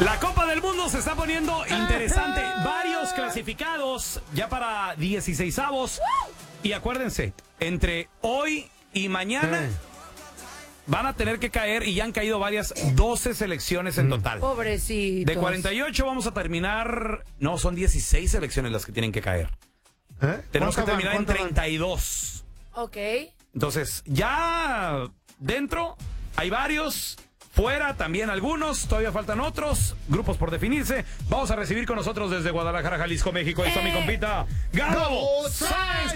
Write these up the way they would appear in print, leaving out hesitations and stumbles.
La Copa del Mundo se está poniendo interesante. Varios clasificados ya para 16avos. Y acuérdense, entre hoy y mañana van a tener que caer, y ya han caído varias, 12 selecciones en total. Pobrecitos. De 48 vamos a terminar... No, son 16 selecciones las que tienen que caer. Tenemos que terminar en 32. Ok. Entonces, ya dentro hay varios... Fuera también algunos, todavía faltan otros grupos por definirse. Vamos a recibir con nosotros desde Guadalajara, Jalisco, México. Ahí está mi compita, Gabo Sáenz.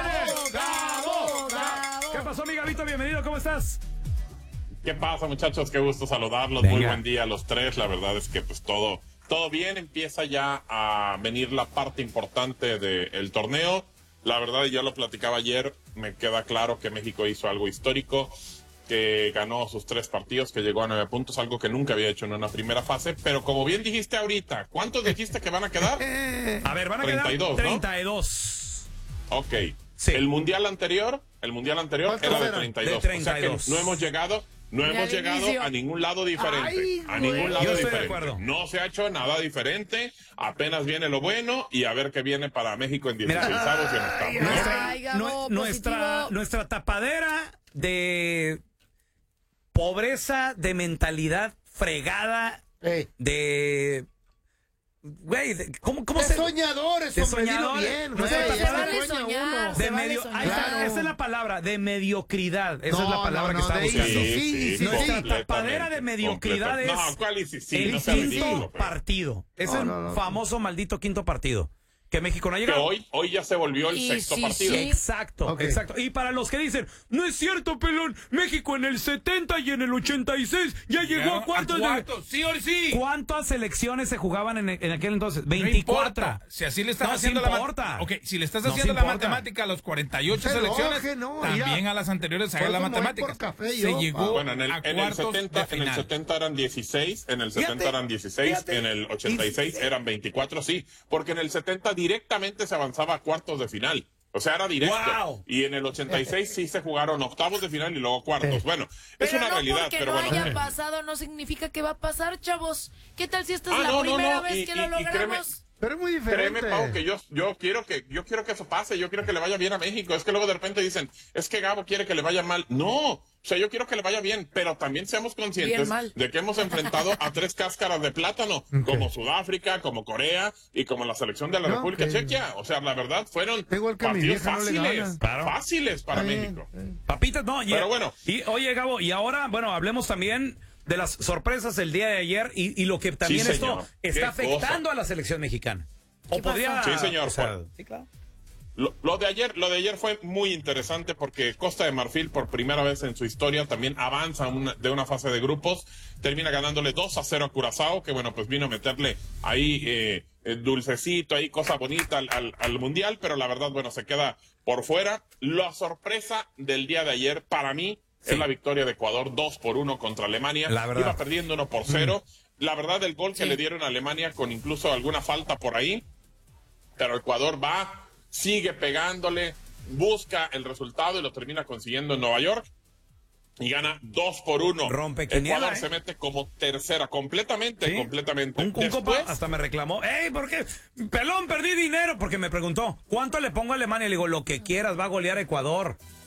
¡Gabo! ¿Qué pasó, mi Gabito? Bienvenido, ¿cómo estás? ¿Qué pasa, muchachos? Qué gusto saludarlos. Venga. Muy buen día a los tres. La verdad es que pues todo bien. Empieza ya a venir la parte importante del torneo. La verdad, ya lo platicaba ayer, me queda claro que México hizo algo histórico, que ganó sus 3 partidos, que llegó a 9 puntos, algo que nunca había hecho en una primera fase. Pero como bien dijiste ahorita, ¿cuántos dijiste que van a quedar? A ver, van a 32, quedar ¿no? 32. Ok. Sí. El mundial anterior era de 32. De 32. O sea que no hemos llegado a ningún lado diferente. Ay, a ningún lado Yo estoy diferente. de acuerdo. No se ha hecho nada diferente. Apenas viene lo bueno y a ver qué viene para México en 16avos y en octavos. Ay, Gabo, Nuestra tapadera de pobreza, de mentalidad fregada, de... Güey, ¿cómo De se...? soñadores, De hombre, dilo soñadores. bien. No güey, se ya vale se sueña soñar. uno. De Se vale medio... soñar. Ahí está, Claro. esa es la palabra, de mediocridad. Esa No, es la palabra no, que estaba de- buscando. sí, Nuestra sí. tapadera de mediocridad es No, ¿cuál es? Sí, el no sea quinto ridículo, pero- partido. Ese No. famoso maldito quinto partido. Que México no ha Que llegado. hoy ya se volvió el Y sexto sí, partido. sí. Exacto, Ok. exacto. Y para los que dicen, no es cierto, pelón, México en el 70 y en el 86 ya llegó a cuartos de... Sí o sí. ¿Cuántas selecciones se jugaban en aquel entonces? No 24. importa. Si así le estás No, haciendo sí importa. la matemática. Si le estás No, haciendo sí la importa. matemática a los 48 Se selecciones, enoje, no, también mira. a las anteriores haga Por la eso me voy matemática. por café Se yo, llegó Bueno, en el a cuartos 70, de en el final. 70 eran 16, en el 70 Fíjate, eran 16, fíjate. en el 86 eran 24, sí, porque en el 70 directamente se avanzaba a cuartos de final. O sea, era directo. ¡Wow! Y en el 86 sí se jugaron octavos de final y luego cuartos. Bueno, es Pero una no realidad, porque pero no bueno. haya pasado no significa que va a pasar, chavos. ¿Qué tal si esta es Ah, la no, primera no, vez y- que lo y créeme- logramos? Pero es muy diferente. Créeme, Pau, que yo quiero que eso pase, yo quiero que le vaya bien a México. Es que luego de repente dicen, es que Gabo quiere que le vaya mal. No, o sea, yo quiero que le vaya bien, pero también seamos Bien conscientes mal. de que hemos enfrentado a 3 cáscaras de plátano, como Sudáfrica, como Corea y como la selección de la No, República que- Chequia. O sea, la verdad, fueron Igual que a mi partidos vieja no le fáciles, ganan. Claro. fáciles para México. Papitas, no. Pero bueno. Y, oye, Gabo, y ahora, bueno, hablemos también de las sorpresas del día de ayer y lo que también Sí, esto señor. está Qué afectando a la selección mexicana. O ¿Qué podría... pasó? Sí, señor, o sea, Juan. sí, claro. Lo de ayer fue muy interesante porque Costa de Marfil por primera vez en su historia también avanza de una fase de grupos, termina ganándole 2-0 a Curazao, que bueno, pues vino a meterle ahí dulcecito, ahí cosa bonita al Mundial, pero la verdad, bueno, se queda por fuera. La sorpresa del día de ayer para mí es la victoria de Ecuador 2-1 contra Alemania. La verdad. Iba perdiendo 1-0. La verdad, el gol que le dieron a Alemania con incluso alguna falta por ahí, pero Ecuador sigue pegándole, busca el resultado y lo termina consiguiendo en Nueva York y gana 2-1. Rompe quiniela, Ecuador se mete como tercera, completamente. Un compa Después, hasta me reclamó, ¡ey, por qué? Pelón, perdí dinero, porque me preguntó, ¿cuánto le pongo a Alemania? Le digo, lo que quieras, va a golear Ecuador.